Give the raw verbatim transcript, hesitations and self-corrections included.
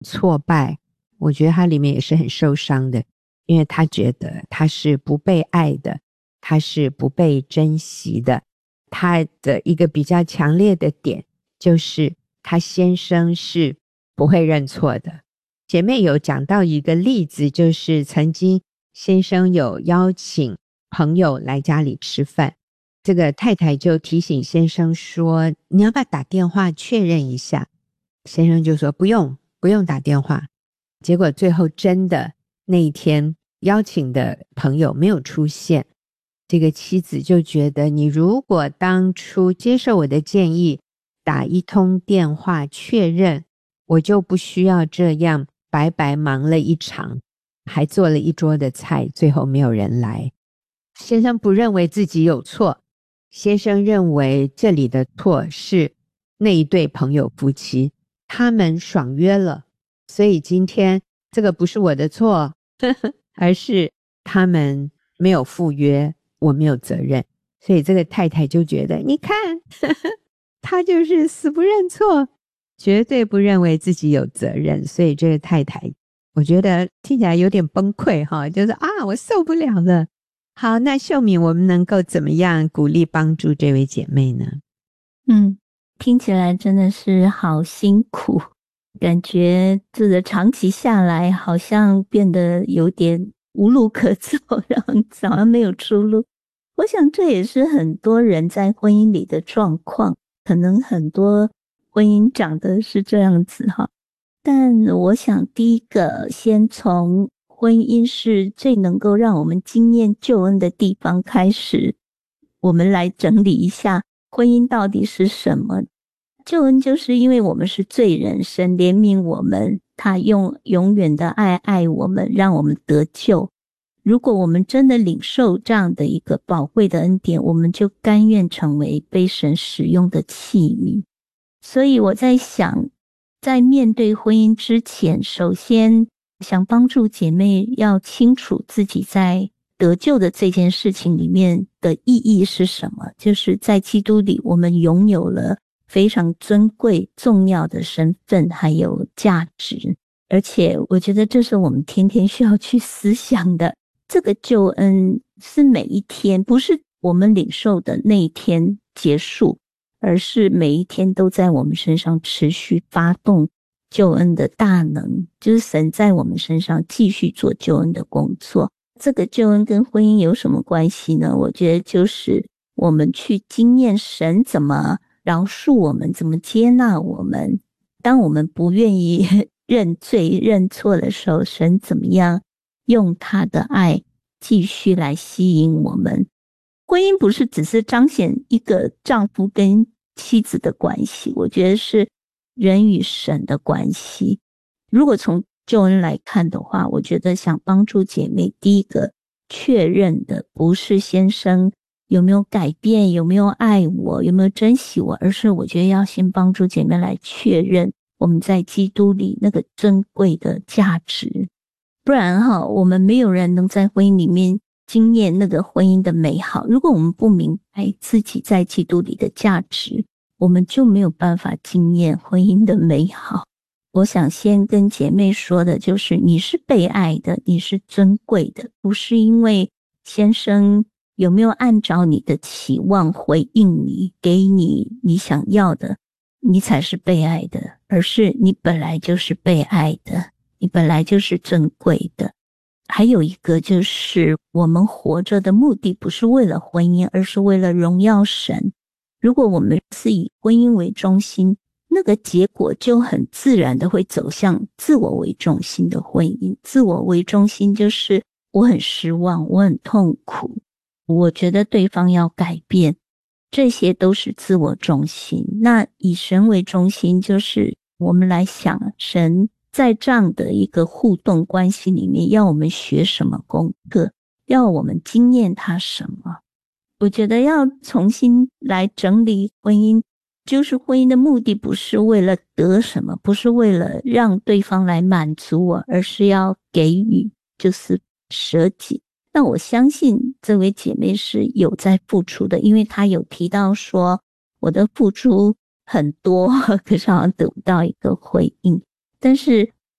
挫败，我觉得他里面也是很受伤的，因为他觉得他是不被爱的，他是不被珍惜的。他的一个比较强烈的点就是他先生是不会认错的。姐妹有讲到一个例子，就是曾经先生有邀请朋友来家里吃饭，这个太太就提醒先生说，你要不要打电话确认一下？先生就说不用不用打电话。结果最后真的那一天邀请的朋友没有出现，这个妻子就觉得，你如果当初接受我的建议，打一通电话确认，我就不需要这样白白忙了一场，还做了一桌的菜，最后没有人来。先生不认为自己有错，先生认为这里的错是那一对朋友夫妻，他们爽约了，所以今天这个不是我的错，呵呵，而是他们没有赴约，我没有责任。所以这个太太就觉得，你看呵呵，他就是死不认错，绝对不认为自己有责任。所以这个太太我觉得听起来有点崩溃哈，就是啊，我受不了了。好，那秀敏，我们能够怎么样鼓励帮助这位姐妹呢？ 嗯，听起来真的是好辛苦，感觉这个长期下来好像变得有点无路可走，然后好像没有出路。我想这也是很多人在婚姻里的状况，可能很多婚姻长得是这样子哈。但我想第一个先从婚姻是最能够让我们经验救恩的地方开始，我们来整理一下婚姻到底是什么。救恩就是因为我们是罪人，神怜悯我们，他用永远的爱爱我们，让我们得救。如果我们真的领受这样的一个宝贵的恩典，我们就甘愿成为被神使用的器皿。所以我在想，在面对婚姻之前，首先想帮助姐妹要清楚自己在得救的这件事情里面的意义是什么，就是在基督里我们拥有了非常尊贵重要的身份还有价值，而且我觉得这是我们天天需要去思想的。这个救恩是每一天，不是我们领受的那一天结束，而是每一天都在我们身上持续发动救恩的大能，就是神在我们身上继续做救恩的工作。这个救恩跟婚姻有什么关系呢？我觉得就是我们去经验神怎么饶恕我们，怎么接纳我们。当我们不愿意认罪认错的时候，神怎么样用他的爱继续来吸引我们。婚姻不是只是彰显一个丈夫跟妻子的关系，我觉得是人与神的关系。如果从救恩来看的话，我觉得想帮助姐妹，第一个确认的不是先生有没有改变，有没有爱我，有没有珍惜我，而是我觉得要先帮助姐妹来确认我们在基督里那个珍贵的价值。不然哈，我们没有人能在婚姻里面经验那个婚姻的美好。如果我们不明白自己在基督里的价值，我们就没有办法经验婚姻的美好。我想先跟姐妹说的就是，你是被爱的，你是尊贵的，不是因为先生有没有按照你的期望回应你，给你你想要的，你才是被爱的，而是你本来就是被爱的，你本来就是尊贵的。还有一个就是我们活着的目的不是为了婚姻，而是为了荣耀神。如果我们是以婚姻为中心，那个结果就很自然的会走向自我为中心的婚姻。自我为中心就是我很失望，我很痛苦，我觉得对方要改变，这些都是自我中心。那以神为中心，就是我们来想神在这样的一个互动关系里面要我们学什么功课，要我们经验他什么。我觉得要重新来整理婚姻，就是婚姻的目的不是为了得什么，不是为了让对方来满足我，而是要给予，就是舍己。那我相信这位姐妹是有在付出的，因为她有提到说我的付出很多，可是好像得不到一个回应。但是